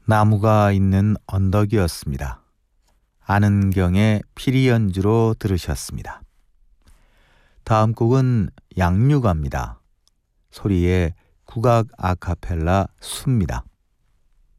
나무가 있는 언덕이었습니다. 안은경의 피리 연주로 들으셨습니다. 다음 곡은 양류가입니다. 소리의 국악 아카펠라 수입니다.